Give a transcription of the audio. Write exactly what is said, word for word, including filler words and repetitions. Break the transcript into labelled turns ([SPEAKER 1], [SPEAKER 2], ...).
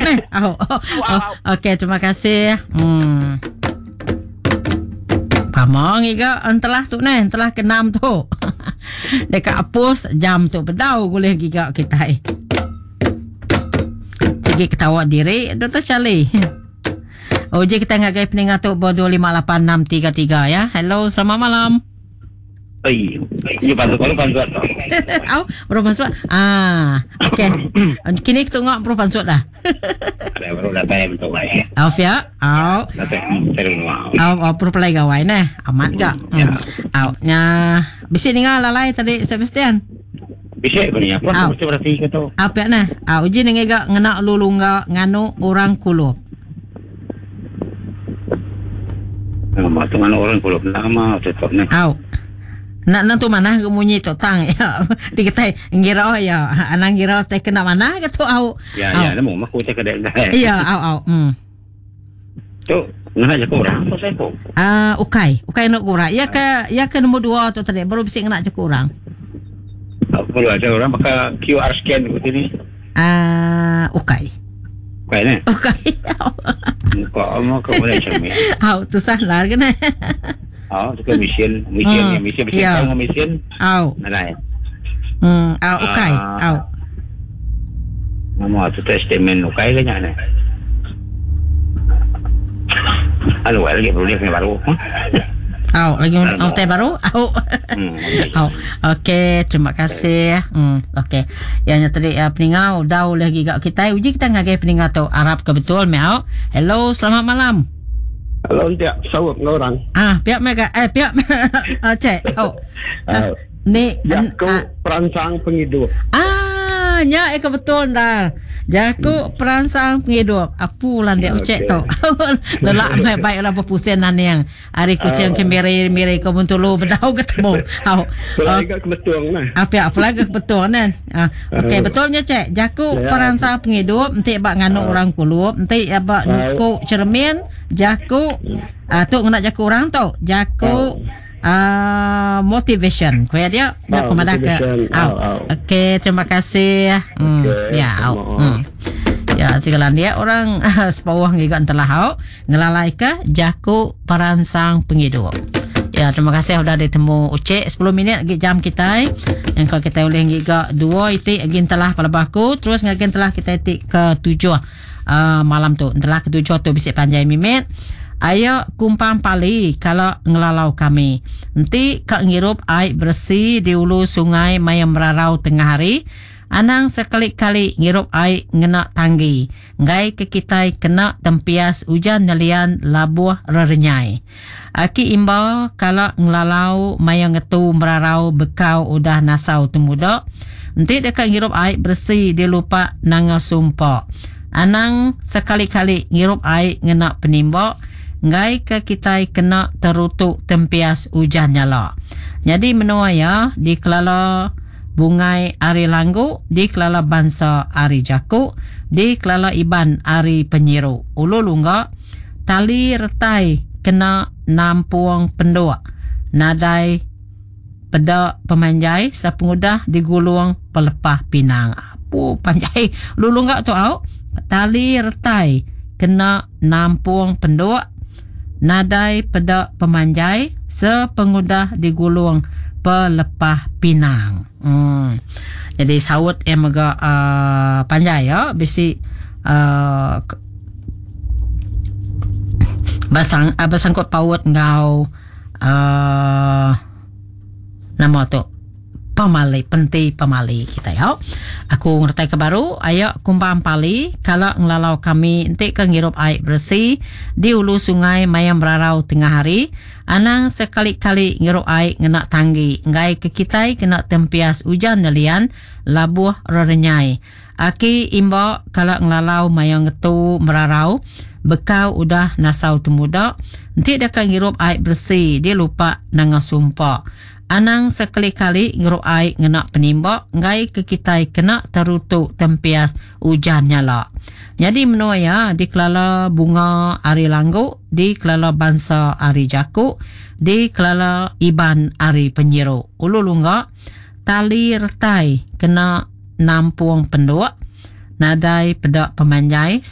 [SPEAKER 1] Nah, oh, oh, oh. Okey, terima kasih. Hmm. Pamong iga entelah tu nah, entelah kenam tu. Dekat apus jam tu bedau boleh giga kita. Segi ketawa diri Doktor Charlie. O je kita ngagai peningat tu dua lima lapan enam tiga tiga ya. Hello, selamat malam.
[SPEAKER 2] Ai, you bantu kalau bantu tu.
[SPEAKER 1] Au, baru masuk. Ah, okey. Kini kita tengok baru masuk dah.
[SPEAKER 2] Ada baru dah time tu ai.
[SPEAKER 1] Au ya. Au.
[SPEAKER 2] Dah time terus mau.
[SPEAKER 1] Au, au perlu pelai gawai nah. Amat gak? Hmm. Au, nya bisi ningal lalai tadi Sebastian.
[SPEAKER 2] Bisa ko niya. Apa mesti berarti ka to?
[SPEAKER 1] Apa nah? Au, uji ningai gak ngena lulungga nganu orang kulub.
[SPEAKER 2] Nama tu mana orang kulub nama tetap ni.
[SPEAKER 1] Au. Nak nantu mana kemunyi tu tang ya. Diketai ngira ya. Anang ngira teh kena mana ke tu au.
[SPEAKER 2] Ya ya, nemu mak ku teh kedai.
[SPEAKER 1] Iya, au au. Hmm.
[SPEAKER 2] Tu ngah je kurang apa saya ko.
[SPEAKER 1] Ah, ukai. Ukai nak kurang. Ya ke ya ke nombor dua tu tadi baru bisik nak je kurang.
[SPEAKER 2] Perlu ada orang maka Q R scan ku sini.
[SPEAKER 1] Ah, ukai.
[SPEAKER 2] Ukai ni.
[SPEAKER 1] Ukai.
[SPEAKER 2] Kau mau kau boleh cermin.
[SPEAKER 1] Au, tu salah kan.
[SPEAKER 2] Ah, tu kan mission, mission,
[SPEAKER 1] Hmm,
[SPEAKER 2] mission, mission,
[SPEAKER 1] yeah.
[SPEAKER 2] tahu mission.
[SPEAKER 1] Au.
[SPEAKER 2] Mana?
[SPEAKER 1] Hmm, au ukai. Au.
[SPEAKER 2] Nama tu testament ukai ke nyana? Halo, lagi perlu dia kena baru.
[SPEAKER 1] Au, lagi au teh baru? Au.
[SPEAKER 2] Hmm.
[SPEAKER 1] Au. Okey, terima kasih. Hmm, okey. Yang tadi uh, peningau dah lagi gak kita. Uji kita ngagai peningau tu Arab ke betul meau. Hello, selamat malam.
[SPEAKER 3] Kalau tidak sawap orang.
[SPEAKER 1] Ah, pihak mereka eh pihak ah cek. Oh.
[SPEAKER 3] Uh,
[SPEAKER 1] ni
[SPEAKER 3] Jaku
[SPEAKER 1] ah,
[SPEAKER 3] perancang penghidup.
[SPEAKER 1] ah, nya eh kebetul dah. Jaku perancang penghidup. Apulan dia ucek tu. Lelak mai baiklah berpusenan yang hari kucing kemiri-miri kau muntulu bedau ketemu. Au.
[SPEAKER 3] Pelaga kebetulan nah.
[SPEAKER 1] Apa apa lagi betul kan? Ah, okey betulnya cek. Jaku perancang penghidup nanti bak nganu orang kulub, nanti bak nuku cermin, jaku ah tu nak jaku orang tu. Jaku ah motivation. Kau dia nak kemana ke? Okey, terima kasih. Hmm, ya, au. Hmm. Ya, segalan dia orang sepawah ngigan telah hau ngelalai ke jaku perancang penghidup. Ya, terima kasih sudah ditemu Ucik sepuluh minit lagi jam kita. Yang kalau kita boleh ngiga dua itik agin telah palabaku terus ngagin telah kita itik ke tujuh uh, malam tu. Telah ke tujuh tu bisik panjai mimit. Ayo kumpang pali kalau ngelalau kami. Nanti kak ngirup air bersih di ulu sungai Mayam Merarau tengah hari. Anang sekali-kali ngirup air ngena tanggi. Ngai ke kita kena tempias hujan nelian labuh rerenyai. Aki imbau kalau ngelalau mayang ngetu Merarau bekau udah nasau temuda. Nanti dekat ngirup air bersih dia lupa nanga sumpah. Anang sekali-kali ngirup air ngena penimbok. Ngai ke kita kena terutuk tempias hujan nyala. Jadi menua ya di kelala bungai ari langgu, di kelala bansa ari jaku, di kelala iban ari penyiru. Ulu lungga tali retai kena nampuang pendua. Nadai peda pemanjai sapengudah digulung pelepah pinang. Apu panjai lulungga tu au tali retai kena nampuang pendua. Nadai peda pemanjai sepengudah digulung pelepah pinang. Hmm. Jadi sawut yang agak uh, panjai ya. Bisi uh, basang uh, basangkut paut ngau uh, nama tu pemali, penti pemali kita ya. Aku ngerti ke baru, ayo kumpang pali kalau ngelalau kami nanti ke ngirup air bersih di ulu sungai Mayam Merarau tengah hari. Anang sekali-kali ngirup air ngena tanggi. Ngai ke kita kena tempias hujan nelian labuh rerenyai. Aki imbo kalau ngelalau Mayam ngetu Merarau bekau udah nasau temuda. Nanti dia ke ngirup air bersih dia lupa nanga sumpah. Anang sekali-kali ngerup air ngena penimbok, ngai ke kita kena terutuk tempias hujan nyala. Jadi menua ya, di kelala bunga ari langgu, di kelala bansa ari jaku, di kelala iban ari penyiru. Ulu lungga, tali retai kena nampuang pendua, nadai pedak pemanjai,